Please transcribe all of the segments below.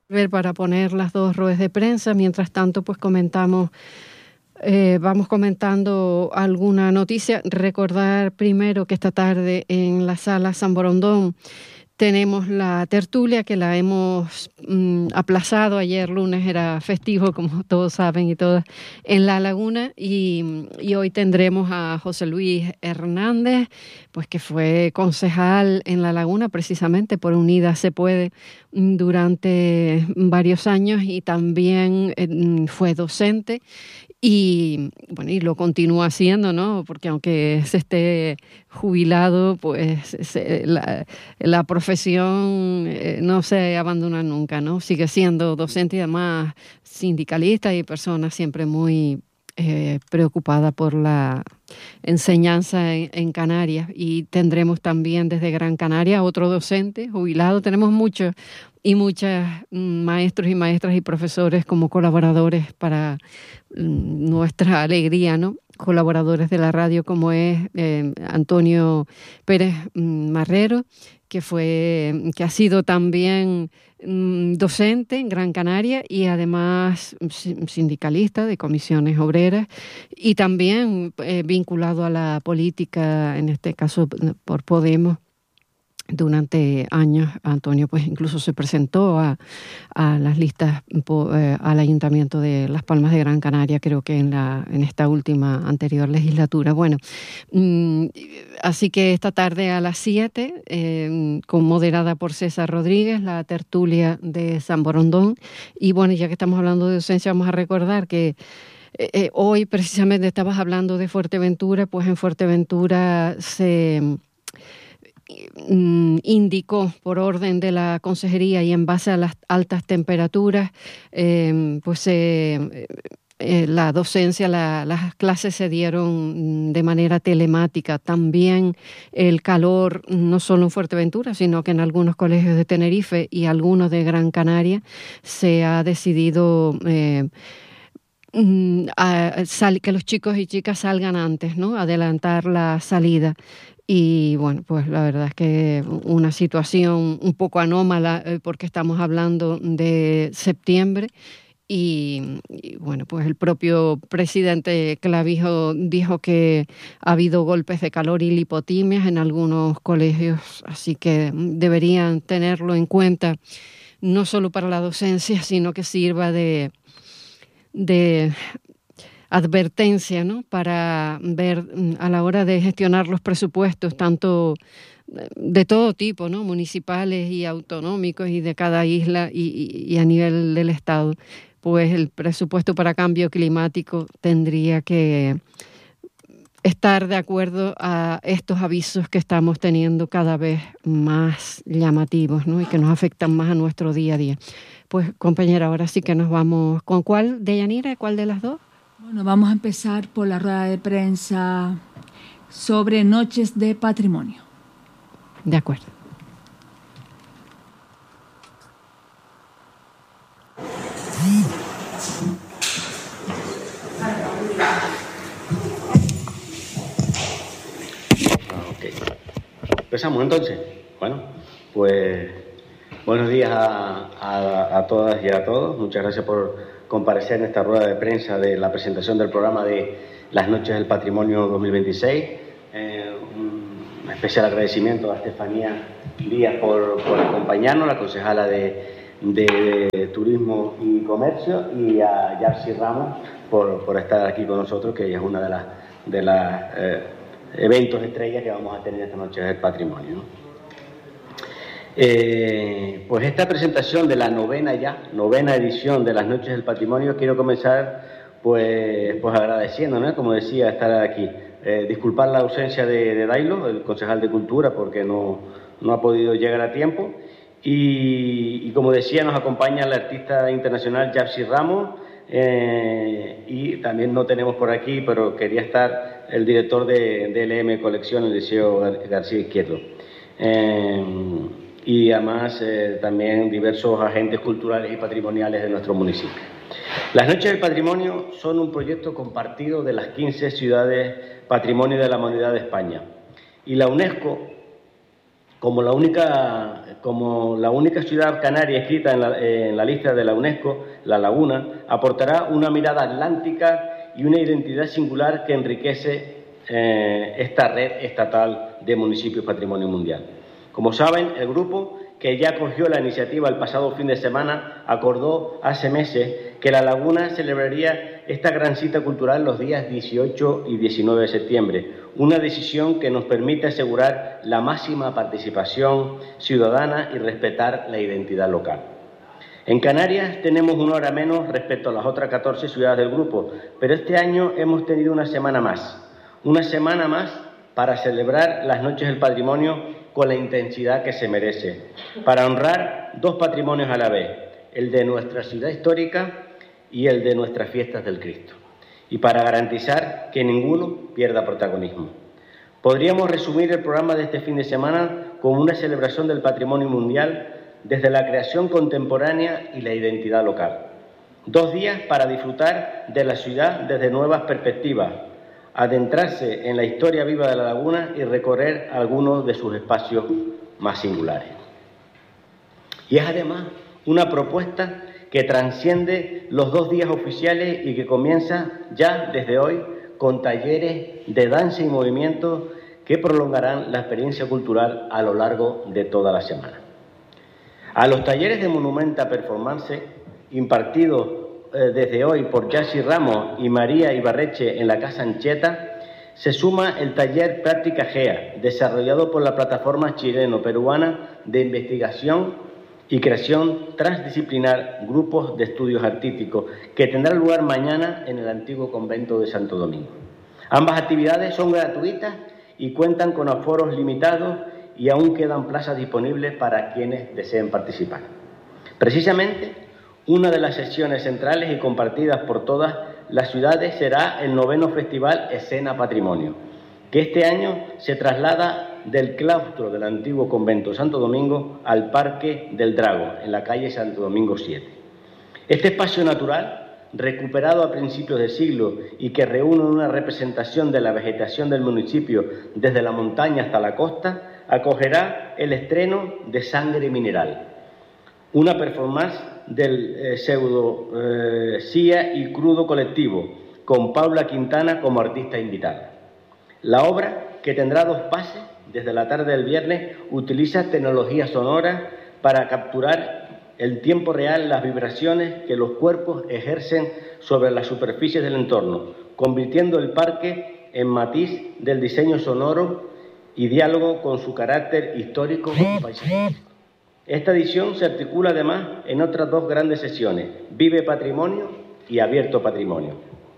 para poner las dos ruedas de prensa. Mientras tanto, pues vamos comentando alguna noticia. Recordar primero que esta tarde en la sala San Borondón tenemos la tertulia, que la hemos aplazado. Ayer lunes era festivo, como todos saben y todas, en La Laguna, y hoy tendremos a José Luis Hernández, pues que fue concejal en La Laguna precisamente por Unidas Se Puede durante varios años, y también fue docente. Y bueno, y lo continúa haciendo, ¿no? Porque aunque se esté jubilado, pues la profesión no se abandona nunca, ¿no? Sigue siendo docente y además sindicalista, y persona siempre muy preocupada por la enseñanza en Canarias. Y tendremos también desde Gran Canaria otro docente jubilado. Tenemos muchos y muchas maestros y maestras y profesores como colaboradores para nuestra alegría, ¿no? Colaboradores de la radio, como es Antonio Pérez Marrero, que ha sido también docente en Gran Canaria y además sindicalista de comisiones obreras, y también vinculado a la política, en este caso por Podemos. Durante años, Antonio pues incluso se presentó a las listas al Ayuntamiento de Las Palmas de Gran Canaria, creo que en esta última anterior legislatura. Bueno, así que esta tarde a las 7, moderada por César Rodríguez, la tertulia de San Borondón. Y bueno, ya que estamos hablando de docencia, vamos a recordar que hoy precisamente estabas hablando de Fuerteventura, pues en Fuerteventura se indicó por orden de la consejería y en base a las altas temperaturas, la docencia, las clases se dieron de manera telemática. También el calor, no solo en Fuerteventura, sino que en algunos colegios de Tenerife y algunos de Gran Canaria, se ha decidido que los chicos y chicas salgan antes, ¿no? Adelantar la salida. Y bueno, pues la verdad es que una situación un poco anómala, porque estamos hablando de septiembre. Y bueno, pues el propio presidente Clavijo dijo que ha habido golpes de calor y lipotimias en algunos colegios, así que deberían tenerlo en cuenta, no solo para la docencia, sino que sirva de advertencia, ¿no? Para ver a la hora de gestionar los presupuestos, tanto de todo tipo, ¿no? Municipales y autonómicos y de cada isla y a nivel del Estado, pues el presupuesto para cambio climático tendría que estar de acuerdo a estos avisos que estamos teniendo cada vez más llamativos, ¿no? Y que nos afectan más a nuestro día a día. Pues compañera, ahora sí que nos vamos. ¿Con cuál, Deyanira? ¿Cuál de las dos? Bueno, vamos a empezar por la rueda de prensa sobre Noches de Patrimonio. De acuerdo. Empezamos entonces. Bueno, pues buenos días a todas y a todos. Muchas gracias por comparecer en esta rueda de prensa de la presentación del programa de las Noches del Patrimonio 2026. Un especial agradecimiento a Estefanía Díaz por acompañarnos, la concejala de Turismo y Comercio, y a Yarsi Ramos por estar aquí con nosotros, que ella es una de las eventos estrellas que vamos a tener esta Noche del Patrimonio, ¿no? Pues esta presentación de la novena edición de las Noches del Patrimonio, quiero comenzar pues agradeciendo, ¿no? Como decía, estar aquí. Disculpar la ausencia de Dailo, el concejal de Cultura, porque no ha podido llegar a tiempo. Y como decía, nos acompaña el artista internacional Yarsi Ramos, y también no tenemos por aquí, pero quería estar el director de LM Colección, el Liceo García Izquierdo. Y además también diversos agentes culturales y patrimoniales de nuestro municipio. Las Noches del Patrimonio son un proyecto compartido de las 15 ciudades Patrimonio de la Humanidad de España. Y la UNESCO, como la única como la única ciudad canaria escrita en la lista de la UNESCO, La Laguna aportará una mirada atlántica y una identidad singular que enriquece esta red estatal de municipios Patrimonio Mundial. Como saben, el grupo, que ya acogió la iniciativa el pasado fin de semana, acordó hace meses que La Laguna celebraría esta gran cita cultural los días 18 y 19 de septiembre, una decisión que nos permite asegurar la máxima participación ciudadana y respetar la identidad local. En Canarias tenemos una hora menos respecto a las otras 14 ciudades del grupo, pero este año hemos tenido una semana más para celebrar las Noches del Patrimonio con la intensidad que se merece, para honrar dos patrimonios a la vez, el de nuestra ciudad histórica y el de nuestras fiestas del Cristo, y para garantizar que ninguno pierda protagonismo. Podríamos resumir el programa de este fin de semana como una celebración del patrimonio mundial desde la creación contemporánea y la identidad local. 2 días para disfrutar de la ciudad desde nuevas perspectivas, adentrarse en la historia viva de La Laguna y recorrer algunos de sus espacios más singulares. Y es además una propuesta que trasciende los 2 días oficiales y que comienza ya desde hoy con talleres de danza y movimiento que prolongarán la experiencia cultural a lo largo de toda la semana. A los talleres de Monumenta Performance, impartidos desde hoy por Yashi Ramos y María Ibarreche en la Casa Anchieta, se suma el taller Práctica GEA, desarrollado por la plataforma chileno-peruana de investigación y creación transdisciplinar Grupos de Estudios Artísticos, que tendrá lugar mañana en el antiguo convento de Santo Domingo. Ambas actividades son gratuitas y cuentan con aforos limitados y aún quedan plazas disponibles para quienes deseen participar. Precisamente, una de las sesiones centrales y compartidas por todas las ciudades será el 9º Festival Escena Patrimonio, que este año se traslada del claustro del antiguo convento Santo Domingo al Parque del Drago, en la calle Santo Domingo 7. Este espacio natural, recuperado a principios de siglo y que reúne una representación de la vegetación del municipio desde la montaña hasta la costa, acogerá el estreno de Sangre Mineral, una performance del pseudo-sia y crudo colectivo, con Paula Quintana como artista invitada. La obra, que tendrá 2 pases desde la tarde del viernes, utiliza tecnología sonora para capturar en tiempo real las vibraciones que los cuerpos ejercen sobre las superficies del entorno, convirtiendo el parque en matiz del diseño sonoro y diálogo con su carácter histórico y paisajístico. Esta edición se articula además en otras 2 grandes sesiones, Vive Patrimonio y Abierto Patrimonio.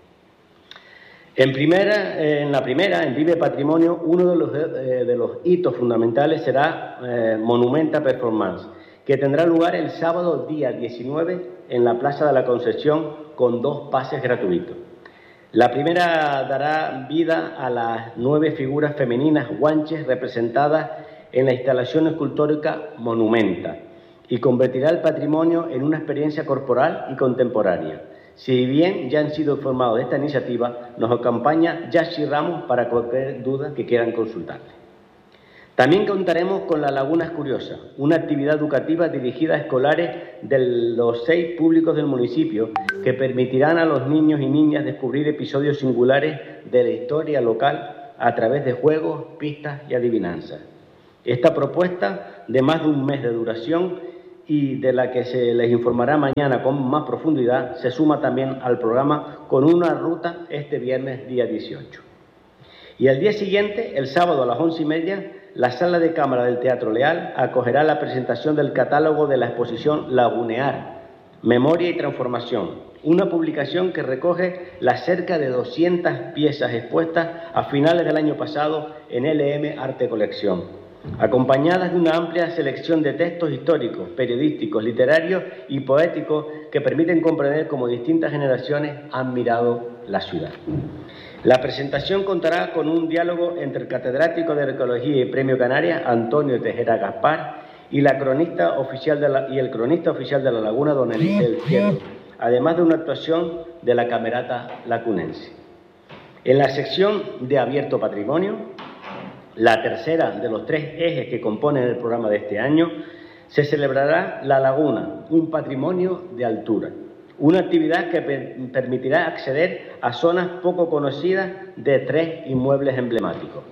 En la primera, en Vive Patrimonio, uno de los hitos fundamentales será Monumenta Performance, que tendrá lugar el sábado día 19 en la Plaza de la Concepción con 2 pases gratuitos. La primera dará vida a las 9 figuras femeninas guanches representadas en la instalación escultórica Monumenta y convertirá el patrimonio en una experiencia corporal y contemporánea. Si bien ya han sido informados de esta iniciativa, nos acompaña Yashi Ramos para cualquier duda que quieran consultarle. También contaremos con La Laguna es Curiosa, una actividad educativa dirigida a escolares de los 6 públicos del municipio que permitirán a los niños y niñas descubrir episodios singulares de la historia local a través de juegos, pistas y adivinanzas. Esta propuesta, de más de un mes de duración y de la que se les informará mañana con más profundidad, se suma también al programa con una ruta este viernes día 18. Y al día siguiente, el sábado a las 11:30, la Sala de Cámara del Teatro Leal acogerá la presentación del catálogo de la exposición Lagunear, Memoria y Transformación, una publicación que recoge las cerca de 200 piezas expuestas a finales del año pasado en LM Arte Colección, acompañadas de una amplia selección de textos históricos, periodísticos, literarios y poéticos que permiten comprender cómo distintas generaciones han mirado la ciudad. La presentación contará con un diálogo entre el catedrático de Arqueología y Premio Canarias, Antonio Tejera Gaspar, y el cronista oficial de La Laguna, don Eliseo Izquierdo, además de una actuación de la Camerata Lacunense. En la sección de Abierto Patrimonio, la tercera de los 3 ejes que componen el programa de este año, se celebrará La Laguna, un patrimonio de altura, una actividad que permitirá acceder a zonas poco conocidas de 3 inmuebles emblemáticos.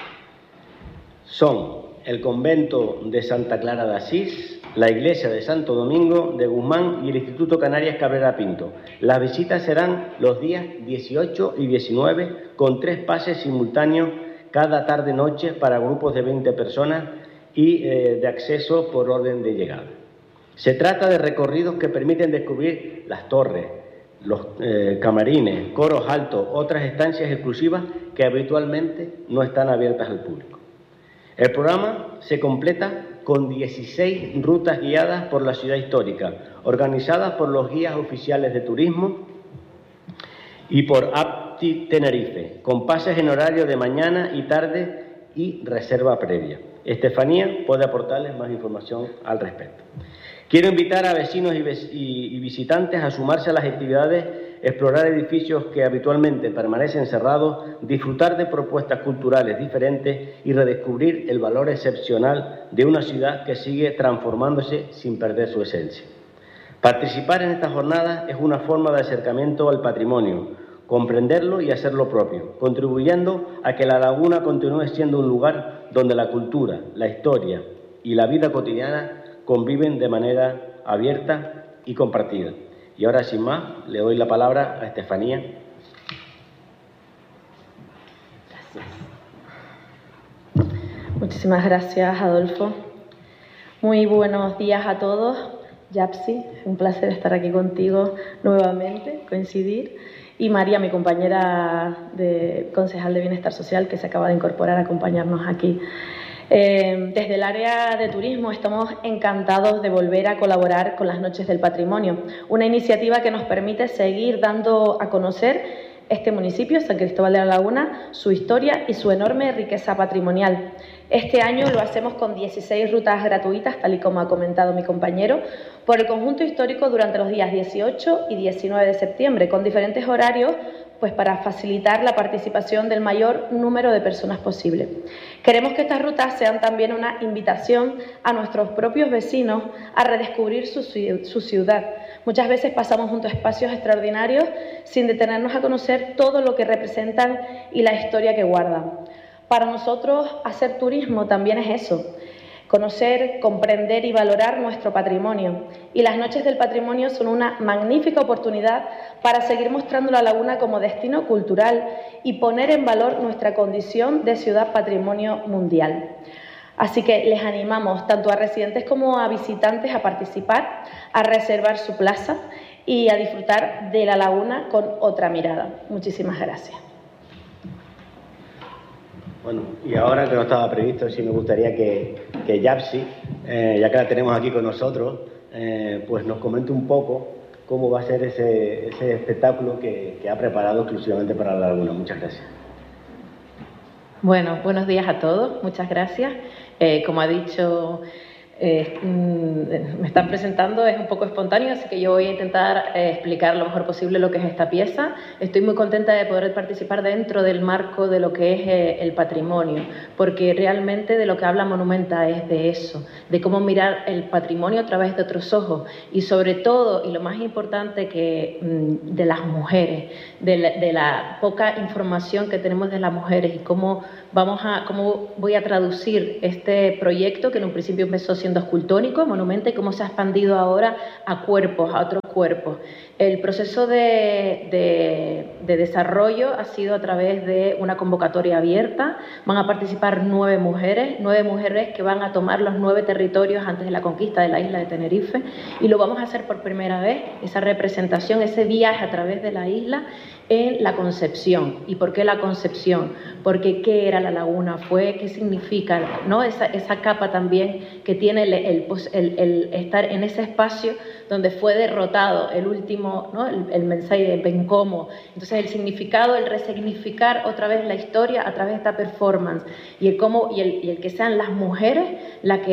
Son el convento de Santa Clara de Asís, la iglesia de Santo Domingo de Guzmán y el Instituto Canarias Cabrera Pinto. Las visitas serán los días 18 y 19 con 3 pases simultáneos cada tarde-noche para grupos de 20 personas y de acceso por orden de llegada. Se trata de recorridos que permiten descubrir las torres, los camarines, coros altos, otras estancias exclusivas que habitualmente no están abiertas al público. El programa se completa con 16 rutas guiadas por la ciudad histórica, organizadas por los guías oficiales de turismo y por Apti Tenerife, con pases en horario de mañana y tarde y reserva previa. Estefanía puede aportarles más información al respecto. Quiero invitar a vecinos y visitantes a sumarse a las actividades, explorar edificios que habitualmente permanecen cerrados, disfrutar de propuestas culturales diferentes y redescubrir el valor excepcional de una ciudad que sigue transformándose sin perder su esencia. Participar en estas jornadas es una forma de acercamiento al patrimonio, comprenderlo y hacerlo propio, contribuyendo a que La Laguna continúe siendo un lugar donde la cultura, la historia y la vida cotidiana conviven de manera abierta y compartida. Y ahora, sin más, le doy la palabra a Estefanía. Gracias. Muchísimas gracias, Adolfo. Muy buenos días a todos. Yapsi, un placer estar aquí contigo nuevamente, coincidir. Y María, mi compañera de concejal de Bienestar Social, que se acaba de incorporar a acompañarnos aquí. Desde el área de turismo estamos encantados de volver a colaborar con las Noches del Patrimonio, una iniciativa que nos permite seguir dando a conocer este municipio, San Cristóbal de la Laguna, su historia y su enorme riqueza patrimonial. Este año lo hacemos con 16 rutas gratuitas, tal y como ha comentado mi compañero, por el conjunto histórico durante los días 18 y 19 de septiembre, con diferentes horarios, pues para facilitar la participación del mayor número de personas posible. Queremos que estas rutas sean también una invitación a nuestros propios vecinos a redescubrir su ciudad. Muchas veces pasamos junto a espacios extraordinarios sin detenernos a conocer todo lo que representan y la historia que guardan. Para nosotros, hacer turismo también es eso: conocer, comprender y valorar nuestro patrimonio. Y las Noches del Patrimonio son una magnífica oportunidad para seguir mostrando La Laguna como destino cultural y poner en valor nuestra condición de ciudad patrimonio mundial. Así que les animamos tanto a residentes como a visitantes a participar, a reservar su plaza y a disfrutar de La Laguna con otra mirada. Muchísimas gracias. Bueno, y ahora que no estaba previsto, sí me gustaría que Yapsi, ya que la tenemos aquí con nosotros, pues nos comente un poco cómo va a ser ese espectáculo que ha preparado exclusivamente para La Laguna. Muchas gracias. Bueno, buenos días a todos, muchas gracias. Como ha dicho, me están presentando, es un poco espontáneo, así que yo voy a intentar explicar lo mejor posible lo que es esta pieza. Estoy muy contenta de poder participar dentro del marco de lo que es el patrimonio, porque realmente de lo que habla Monumenta es de eso, de cómo mirar el patrimonio a través de otros ojos y sobre todo, y lo más importante, que de las mujeres, de la poca información que tenemos de las mujeres y cómo voy a traducir este proyecto que en un principio empezó siendo escultórico, Monumenta, y cómo se ha expandido ahora a cuerpos, a otros cuerpos. El proceso de desarrollo ha sido a través de una convocatoria abierta. Van a participar 9 mujeres que van a tomar los 9 territorios antes de la conquista de la isla de Tenerife, y lo vamos a hacer por primera vez, esa representación, ese viaje a través de la isla en la concepción. ¿Y por qué la concepción? Porque ¿qué era La Laguna? ¿Qué significa, ¿no? esa capa también que tiene el estar en ese espacio donde fue derrotado el último, ¿no? el mensaje de Bencomo. Entonces el significado, el resignificar otra vez la historia a través de esta performance y el que sean las mujeres las que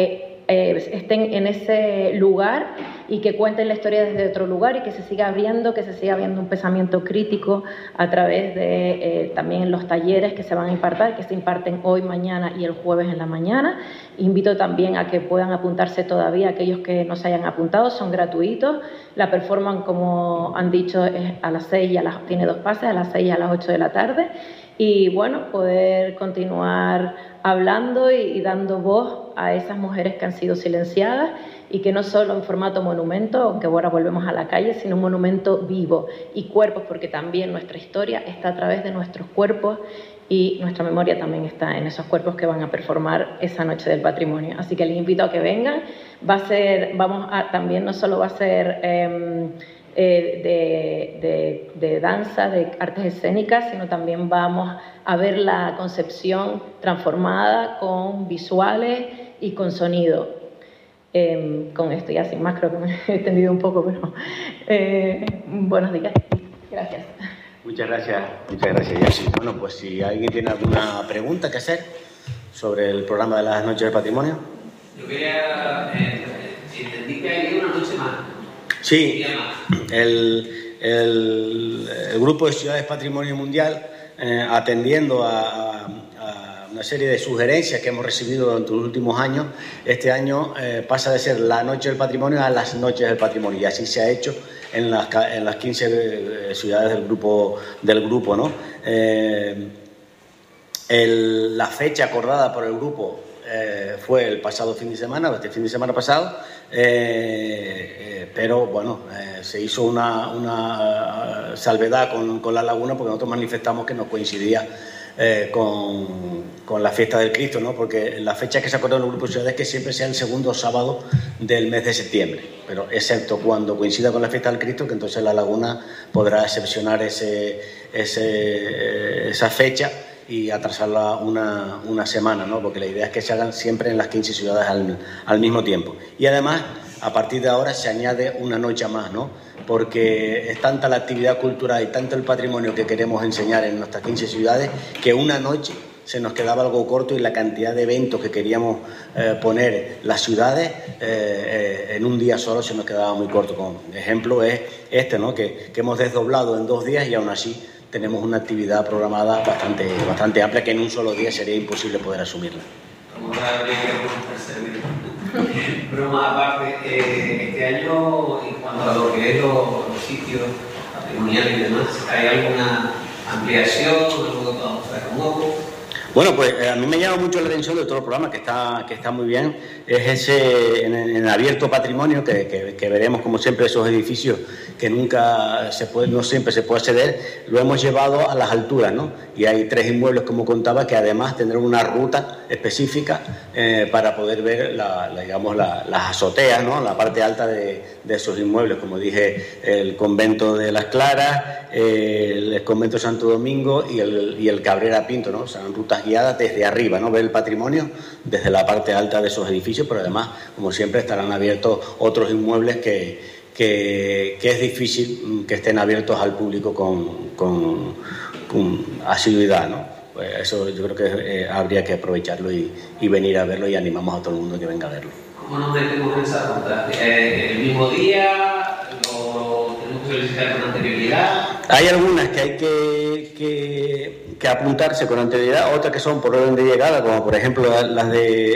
estén en ese lugar y que cuenten la historia desde otro lugar y que se siga abriendo un pensamiento crítico a través de también los talleres que se van a impartir, que se imparten hoy, mañana y el jueves en la mañana. Invito también a que puedan apuntarse todavía aquellos que no se hayan apuntado, son gratuitos. La performance, como han dicho, es a las 6 tiene 2 pases, a las 6 y a las 8 de la tarde. Y bueno, poder continuar hablando y dando voz a esas mujeres que han sido silenciadas y que no solo en formato monumento, aunque ahora volvemos a la calle, sino un monumento vivo y cuerpos, porque también nuestra historia está a través de nuestros cuerpos y nuestra memoria también está en esos cuerpos que van a performar esa noche del patrimonio. Así que les invito a que vengan. También no solo va a ser de danza, de artes escénicas, sino también vamos a ver la concepción transformada con visuales y con sonido. Con esto ya sin más, creo que me he extendido un poco, pero buenos días. Gracias. Muchas gracias, Jessy. Bueno, pues si alguien tiene alguna pregunta que hacer sobre el programa de las Noches del Patrimonio. Yo quería, entendí que hay una noche más. Sí, el Grupo de Ciudades Patrimonio Mundial, atendiendo a una serie de sugerencias que hemos recibido durante los últimos años, este año pasa de ser la Noche del Patrimonio a las Noches del Patrimonio, y así se ha hecho en las 15 ciudades del grupo, ¿no? La fecha acordada por el grupo fue el pasado fin de semana, este fin de semana pasado, pero bueno, se hizo una salvedad con La Laguna, porque nosotros manifestamos que nos coincidía con la fiesta del Cristo, ¿no? Porque la fecha que se acordó en el grupo de ciudades es que siempre sea el segundo sábado del mes de septiembre, pero excepto cuando coincida con la fiesta del Cristo, que entonces La Laguna podrá excepcionar esa fecha y atrasarla una semana, ¿no? Porque la idea es que se hagan siempre en las 15 ciudades al mismo tiempo. Y además, a partir de ahora se añade una noche más, ¿no? Porque es tanta la actividad cultural y tanto el patrimonio que queremos enseñar en nuestras 15 ciudades que una noche se nos quedaba algo corto, y la cantidad de eventos que queríamos poner las ciudades en un día solo se nos quedaba muy corto. Como ejemplo es ¿no? Que hemos desdoblado en 2 días y aún así tenemos una actividad programada bastante amplia que en un solo día sería imposible poder asumirla. Broma aparte, este año, en cuanto a lo que es los sitios patrimoniales y demás, ¿hay alguna ampliación, algo remoto? Bueno, pues a mí me llama mucho la atención de todo el programa, que está muy bien, es ese en abierto patrimonio, que veremos como siempre esos edificios que no siempre se puede acceder, lo hemos llevado a las alturas, ¿no? Y hay 3 inmuebles, como contaba, que además tendrán una ruta específica para poder ver las azoteas, ¿no? La parte alta de esos inmuebles, como dije, el convento de las Claras, el convento de Santo Domingo y el Cabrera Pinto, ¿no? Serán rutas guiadas desde arriba, ¿no? Ver el patrimonio desde la parte alta de esos edificios, pero además, como siempre, estarán abiertos otros inmuebles que es difícil que estén abiertos al público con asiduidad, ¿no? Pues eso yo creo que habría que aprovecharlo y venir a verlo, y animamos a todo el mundo que venga a verlo. ¿Cómo nos metemos en esa ruta? ¿El mismo día? ¿Lo tenemos que solicitar con anterioridad? Hay algunas que hay que apuntarse con anterioridad, otras que son por orden de llegada, como por ejemplo las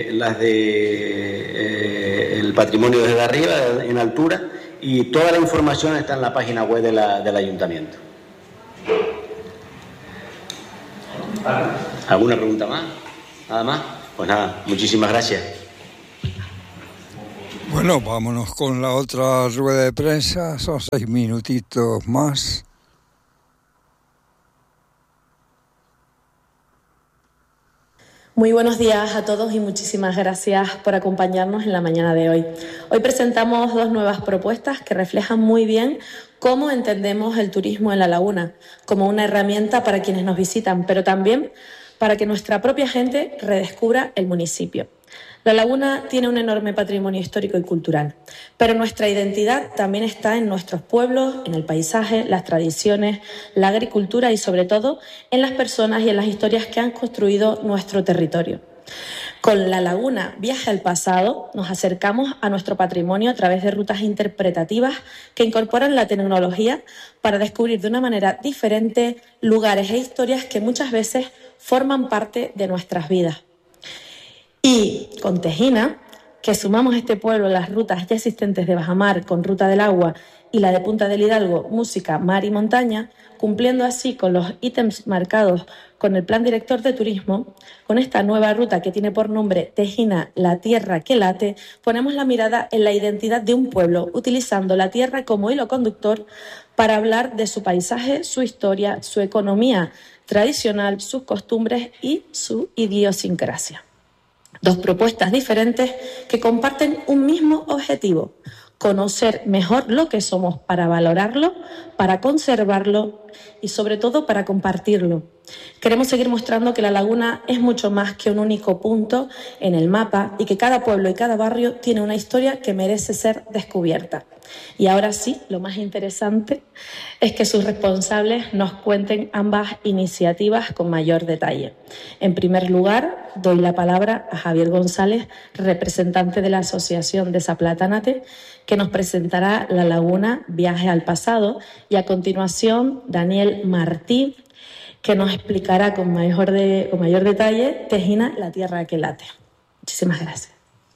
de el patrimonio desde arriba, en altura, y toda la información está en la página web del ayuntamiento. ¿Alguna pregunta más? ¿Nada más? Pues nada, muchísimas gracias. Bueno, vámonos con la otra rueda de prensa, son 6 minutitos más. Muy buenos días a todos y muchísimas gracias por acompañarnos en la mañana de hoy. Hoy presentamos 2 nuevas propuestas que reflejan muy bien cómo entendemos el turismo en La Laguna, como una herramienta para quienes nos visitan, pero también para que nuestra propia gente redescubra el municipio. La Laguna tiene un enorme patrimonio histórico y cultural, pero nuestra identidad también está en nuestros pueblos, en el paisaje, las tradiciones, la agricultura y sobre todo en las personas y en las historias que han construido nuestro territorio. Con La Laguna Viaje al Pasado nos acercamos a nuestro patrimonio a través de rutas interpretativas que incorporan la tecnología para descubrir de una manera diferente lugares e historias que muchas veces forman parte de nuestras vidas. Y con Tejina, que sumamos este pueblo a las rutas ya existentes de Bajamar con Ruta del Agua y la de Punta del Hidalgo, Música, Mar y Montaña, cumpliendo así con los ítems marcados con el Plan Director de Turismo, con esta nueva ruta que tiene por nombre Tejina, la tierra que late, ponemos la mirada en la identidad de un pueblo, utilizando la tierra como hilo conductor para hablar de su paisaje, su historia, su economía tradicional, sus costumbres y su idiosincrasia. Dos propuestas diferentes que comparten un mismo objetivo: conocer mejor lo que somos para valorarlo, para conservarlo y sobre todo para compartirlo. Queremos seguir mostrando que La Laguna es mucho más que un único punto en el mapa y que cada pueblo y cada barrio tiene una historia que merece ser descubierta. Y ahora sí, lo más interesante es que sus responsables nos cuenten ambas iniciativas con mayor detalle. En primer lugar, doy la palabra a Javier González, representante de la Asociación de Zaplatánate, que nos presentará La Laguna Viaje al Pasado, y a continuación Daniel Martí, que nos explicará con mayor detalle Tejina, la tierra que late. Muchísimas gracias.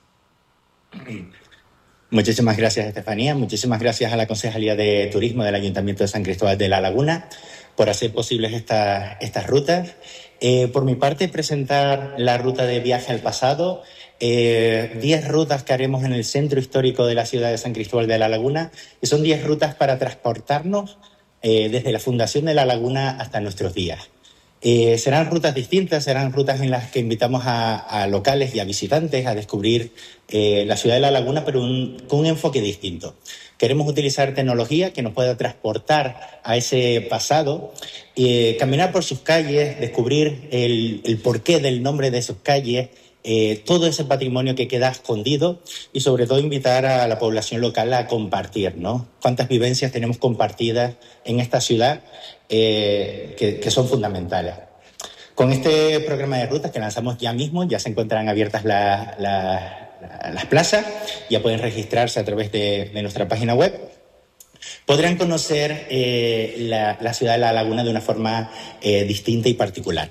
Muchísimas gracias, Estefanía. Muchísimas gracias a la Concejalía de Turismo del Ayuntamiento de San Cristóbal de La Laguna por hacer posibles estas rutas. Por mi parte, presentar la ruta de Viaje al Pasado, 10 rutas que haremos en el centro histórico de la ciudad de San Cristóbal de La Laguna, y son 10 rutas para transportarnos desde la fundación de La Laguna hasta nuestros días. Serán rutas distintas, serán rutas en las que invitamos a locales y a visitantes a descubrir la ciudad de La Laguna, pero con un enfoque distinto. Queremos utilizar tecnología que nos pueda transportar a ese pasado, caminar por sus calles, descubrir el porqué del nombre de sus calles, todo ese patrimonio que queda escondido, y sobre todo invitar a la población local a compartir, ¿no? Cuántas vivencias tenemos compartidas en esta ciudad que son fundamentales. Con este programa de rutas que lanzamos ya mismo, ya se encuentran abiertas las plazas, ya pueden registrarse a través de nuestra página web. Podrán conocer la ciudad de La Laguna de una forma distinta y particular.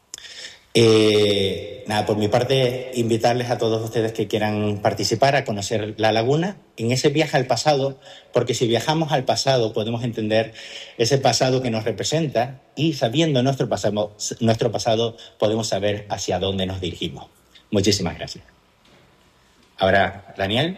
Por mi parte, invitarles a todos ustedes que quieran participar a conocer La Laguna en ese viaje al pasado, porque si viajamos al pasado podemos entender ese pasado que nos representa, y sabiendo nuestro pasado podemos saber hacia dónde nos dirigimos. Muchísimas gracias. Ahora, Daniel.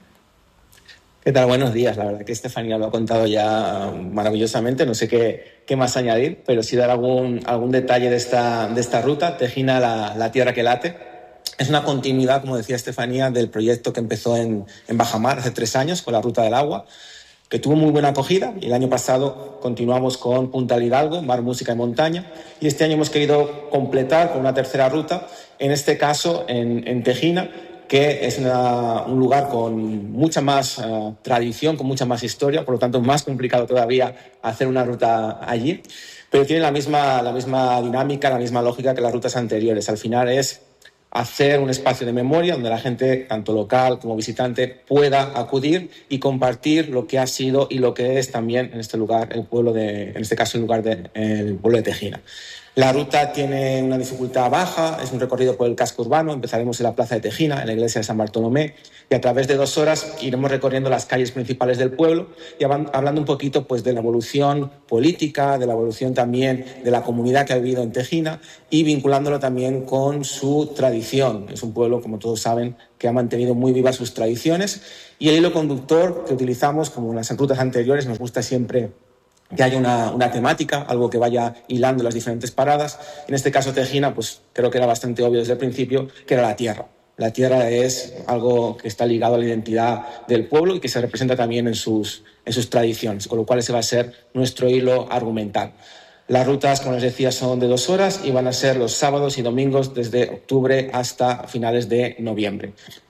¿Qué tal? Buenos días. La verdad que Estefanía lo ha contado ya maravillosamente. No sé qué más añadir, pero sí dar algún detalle de esta ruta. Tejina, la tierra que late. Es una continuidad, como decía Estefanía, del proyecto que empezó en Bajamar hace 3 años con la Ruta del Agua, que tuvo muy buena acogida. Y el año pasado continuamos con Punta del Hidalgo, Mar, Música y Montaña. Y este año hemos querido completar con una tercera ruta, en este caso en Tejina, que es un lugar con mucha más tradición, con mucha más historia, por lo tanto más complicado todavía hacer una ruta allí, pero tiene la misma dinámica, la misma lógica que las rutas anteriores. Al final es hacer un espacio de memoria donde la gente, tanto local como visitante, pueda acudir y compartir lo que ha sido y lo que es también en este lugar, el pueblo el pueblo de Tejina. La ruta tiene una dificultad baja, es un recorrido por el casco urbano. Empezaremos en la plaza de Tejina, en la iglesia de San Bartolomé, y a través de 2 horas iremos recorriendo las calles principales del pueblo y hablando un poquito pues, de la evolución política, de la evolución también de la comunidad que ha vivido en Tejina, y vinculándolo también con su tradición. Es un pueblo, como todos saben, que ha mantenido muy vivas sus tradiciones, y el hilo conductor que utilizamos, como en las rutas anteriores, nos gusta siempre que haya una temática, algo que vaya hilando las diferentes paradas. En este caso, Tejina, pues creo que era bastante obvio desde el principio que era la tierra. La tierra es algo que está ligado a la identidad del pueblo y que se representa también en sus tradiciones, con lo cual ese va a ser nuestro hilo argumental. Las rutas, como les decía, son de 2 horas y van a ser los sábados y domingos desde octubre hasta finales de noviembre.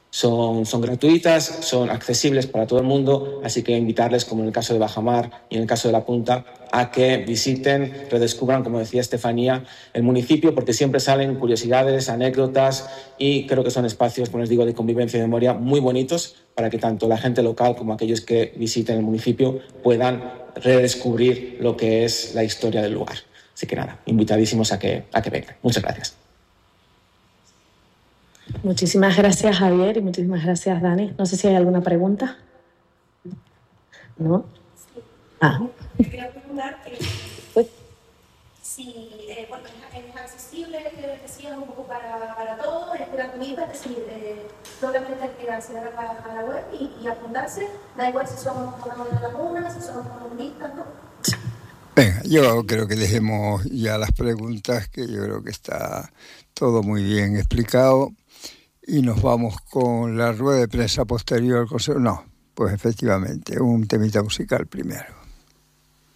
Son gratuitas, son accesibles para todo el mundo, así que invitarles, como en el caso de Bajamar y en el caso de La Punta, a que visiten, redescubran, como decía Estefanía, el municipio, porque siempre salen curiosidades, anécdotas, y creo que son espacios, como les digo, de convivencia y memoria muy bonitos para que tanto la gente local como aquellos que visiten el municipio puedan redescubrir lo que es la historia del lugar. Así que nada, invitadísimos a que vengan. Muchas gracias. Muchísimas gracias, Javier, y muchísimas gracias, Dani. No sé si hay alguna pregunta. ¿No? Quería preguntar si es accesible, que decías, un poco para todos, es gratuita, es decir, solamente hay que acceder a la web y apuntarse. Da igual si somos de la laguna, si somos comunistas, ¿no? Venga, yo creo que dejemos ya las preguntas, que yo creo que está todo muy bien explicado. Y nos vamos con la rueda de prensa posterior al consejo. No, pues efectivamente, un temita musical primero.